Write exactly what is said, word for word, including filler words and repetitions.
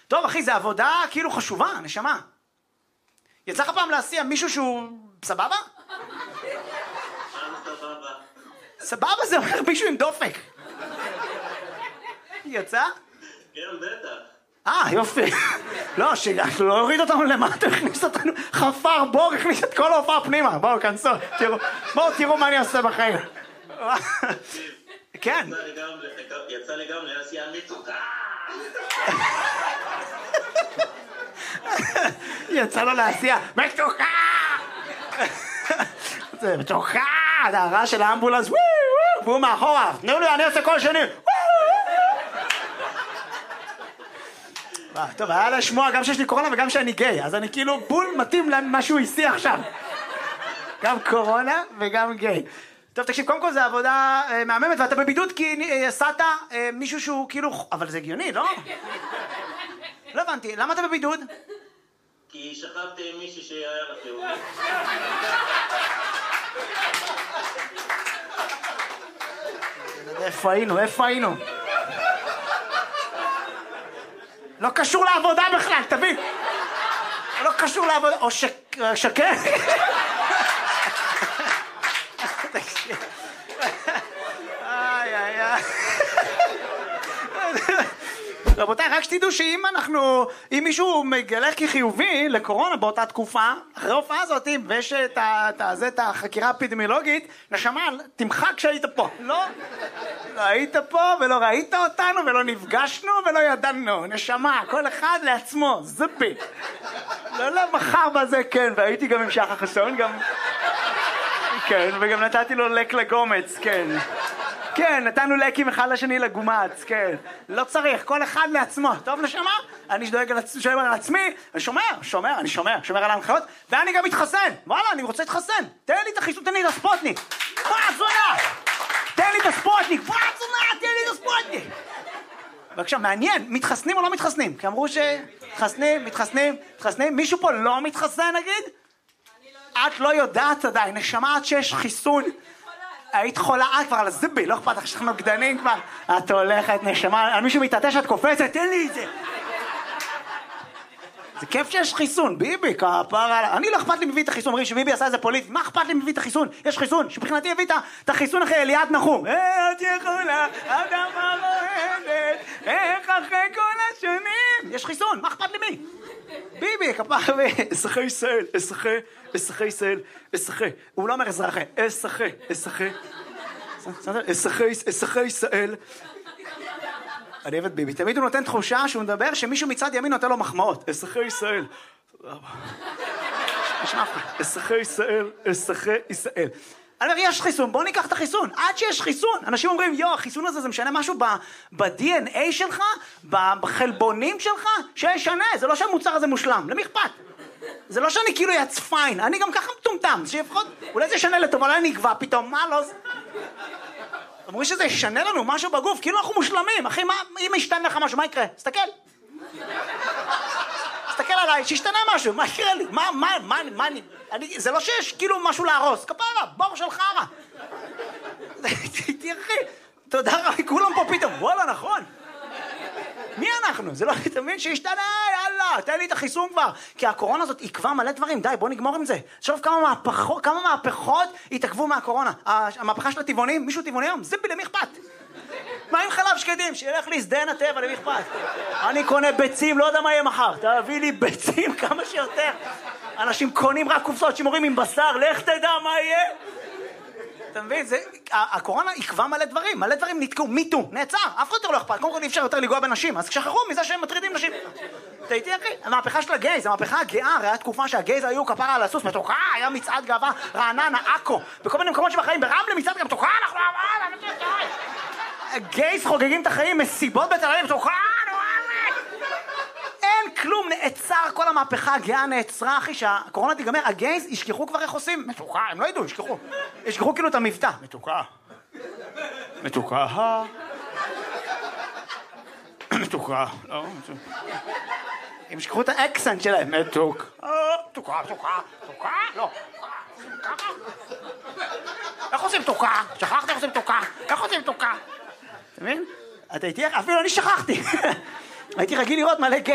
טוב, אחי, זה עבודה כאילו חשובה, נשמה. יצא לך פעם להסיע מישהו שהוא סבבה? סבבה זה אומר מישהו עם דופק. יצא? כן, בטח. אה, יופי. לא, שלא הוריד אותנו למטה, הכניס אותנו חפר בור, הכניס את כל ההופעה פנימה. בואו, כנסו, תראו. בואו, תראו מה אני עושה בחיים. כן. יצא לי גם להסיע מתוקה. יצא לו להסיע מתוקה. זה מתוקה. זה הרעש של האמבולנס. והוא מאחורה. תנו לי, אני עושה כל שני. טוב, היה לשמוע גם שיש לי קורונה וגם שאני גיי, אז אני כאילו בול מתאים למה שהוא הסיע עכשיו. גם קורונה וגם גיי. טוב, תקשיב, קודם כל זה עבודה אה, מהממת, ואתה בבידוד כי עשת אה, מישהו שהוא כאילו... אבל זה הגיוני, לא? לא הבנתי, למה אתה בבידוד? כי שכבתי עם מישהי שהיה לך חיובי. איפה היינו? איפה היינו? לא קשור לעבודה בכלל, תבין. לא קשור לעבודה, או שקר. איי, איי, איי. רבותיי, רק שתדעו שאם אנחנו, אם מישהו מגלה כחיובי לקורונה באותה תקופה, אחרי ההופעה הזאת, ויש את החקירה האפידמיולוגית, נשמה, תמחק כשהיית פה. לא, לא היית פה ולא ראית אותנו ולא נפגשנו ולא ידענו. נשמה, כל אחד לעצמו, זפי. לא, לא, מחר בזה, כן, והייתי גם עם שחר חסון, גם... כן, וגם נתתי לו לק לגומץ, כן. כן, נתנו לקים אחד לשני לגומץ, כן. לא צריך, כל אחד לעצמו. טוב, נשמה? אני שדואג על, שדואג על עצמי, אני שומר, שומר, אני שומר, שומר על ההנחיות, ואני גם מתחסן. וואלה, אני רוצה להתחסן. תן לי את החיסון, תן לי את הספוטניק. וואו, זונה! תן לי את הספוטניק, וואו, זונה, תן לי את הספוטניק. בבקשה, מעניין, מתחסנים או לא מתחסנים? כי אמרו שמתחסנים, מתחסנים, מתחסנים. מישהו פה לא מתחסן, נגיד? את לא יודעת עדיין, נשמה, את שיש חיסון. היית חולה, את כבר על הזיבי, לא אכפת לך, שאנחנו גדנים כבר. את הולכת, נשמה, על מישהו מתעטש, את קופצת, תן לי את זה. זה כיף שיש חיסון, ביבי, כפרה. אני לא אכפת לי מביא את החיסון, אומרים שביבי עשה את זה פוליטי, מה אכפת לי מביא את החיסון? יש חיסון, שבחינתי הביא את החיסון אחרי אליעד נחום. אה, את יכולה, אדמה רועדת, איך אחרי כל השנים. יש חיסון, מה אכפת לי מי? ביבי, כפרה, אזרחי ישראל, אזרחי, אזרחי ישראל, אזרחי. הוא לא אומר אזרחי, אזרחי, אזרחי. אזרחי, אזרחי ישראל. אני אוהב את ביבי, תמיד הוא נותן תחושה שהוא מדבר שמישהו מצד ימין נותן לו מחמאות. אזרחי ישראל. אזרחי ישראל, אזרחי ישראל. אני אומר, יש חיסון, בוא ניקח את החיסון. עד שיש חיסון. אנשים אומרים, יו, החיסון הזה זה משנה משהו ב-די אן איי שלך, בחלבונים שלך, שישנה. זה לא שהמוצר הזה מושלם. למי אכפת? זה לא שאני כאילו יצפיין. אני גם ככה מטומטם. שיפחות, אולי זה ישנה לטוב, אולי אני אגבה פתאום. מה לא זה? אמרו שזה ישנה לנו משהו בגוף, כאילו אנחנו מושלמים. אחי, מה, אם ישתנה לך משהו, מה יקרה? תסתכל. תסתכל עליי, שישתנה משהו, מה יקרה לי? מה, מה, מה, מה, אני, אני, זה לא שיש כאילו משהו להרוס, כפרה, בור של חרה. תראי, תודה רבה, כולם פה פתאום, וואלה, נכון. מי אנחנו? זה לא, תבין שישתנה, יאללה, תן לי את החיסון כבר. כי הקורונה הזאת עקבה מלא דברים, די, בוא נגמור עם זה. שוב, כמה מהפכות, כמה מהפכות התעכבו מהקורונה. המהפכה של הטבעונים, מישהו טבעוני היום, זיפי, למי אכפת? מה עם חלב שקדים? שילך לי סדן הטבע, למי אכפת? אני קונה ביצים, לא יודע מה יהיה מחר. תביא לי ביצים כמה שיותר. אנשים קונים רק קופסאות שמורים עם בשר, לך תדע מה יהיה. אתה מבין? זה, הקורונה עקבה מלא דברים, מלא דברים נתקעו, מיטו, נעצר, אף אחד יותר לא אכפת, קודם כל אי אפשר יותר לגוע בנשים, אז כשחררו מזה שהם מטרידים נשים. אתה איתי אחי? המהפכה של הגייז, המהפכה הגאה, הרי היה תקופה שהגייז היו כפרה על הסוס, מתוקה, היה מצעד גאווה, רעננה, עכו, בכל מיני מקומות שבחיים, ברמלה מצעד גם תוקה, אנחנו עבד, הגייז חוגגים את החיים, מסיבות בתל אביב, תוקה, אין כלום, נעצר, כל המהפכה הגאה נעצרה, אחי, שהקורונה תיגמר, הגייז ישכחו כבר איך עושים, מתוקה, הם לא ידעו, ישכחו, ישכחו כאילו את המבטא, מתוקה, מתוקה, מתוקה, לא, הם ישכחו את האקסנט שלהם, מתוק, מתוקה, מתוקה, מתוקה, לא, ככה, איך עושים מתוקה? שכחתי איך עושים מתוקה, איך עושים מתוקה? אתה מבין? אתה איתי, אפילו אני שכחתי, הייתי רגיל לראות מלא גייז,